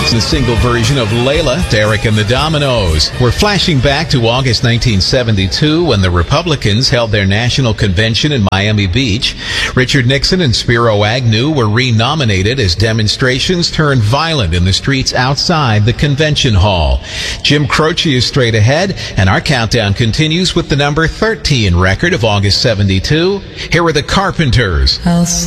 The single version of Layla, Derek and the Dominoes. We're flashing back to August 1972 when the Republicans held their national convention in Miami Beach. Richard Nixon and Spiro Agnew were renominated as demonstrations turned violent in the streets outside the convention hall. Jim Croce is straight ahead, and our countdown continues with the number 13 record of August 72. Here are the Carpenters.